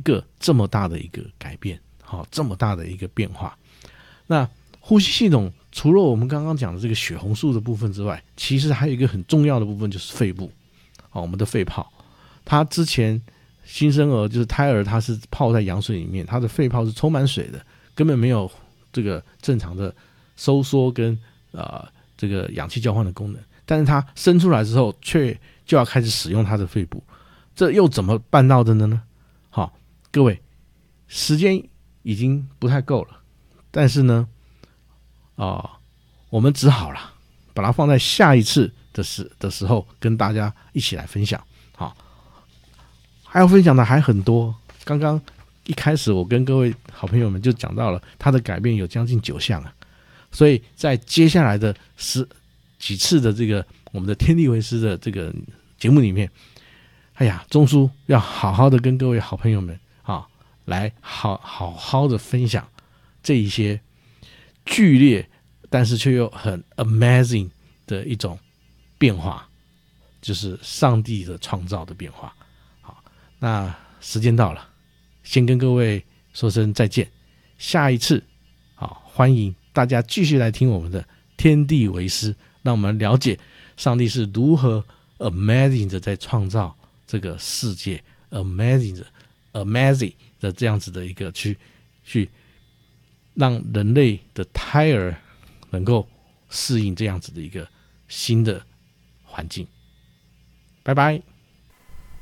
个这么大的一个改变，这么大的一个变化。那呼吸系统除了我们刚刚讲的这个血红素的部分之外，其实还有一个很重要的部分就是肺部，我们的肺泡。它之前新生儿就是胎儿，它是泡在羊水里面，它的肺泡是充满水的，根本没有这个正常的收缩跟这个氧气交换的功能。但是它生出来之后，却就要开始使用它的肺部，这又怎么办到的呢？好，各位，时间已经不太够了，但是呢，我们只好了，把它放在下一次的时候跟大家一起来分享。好，还要分享的还很多。刚刚一开始我跟各位好朋友们就讲到了，它的改变有将近9项啊，所以在接下来的几次的这个我们的天地为师的这个节目里面，钟叔要好好的跟各位好朋友们来好好的分享这一些剧烈但是却又很 amazing 的一种变化，就是上帝的创造的变化。好，那时间到了，先跟各位说声再见，下一次欢迎大家继续来听我们的天地为师，让我们了解上帝是如何 amazing 的在创造这个世界， amazing 的这样子的一个去让人类的胎儿能够适应这样子的一个新的环境。拜拜。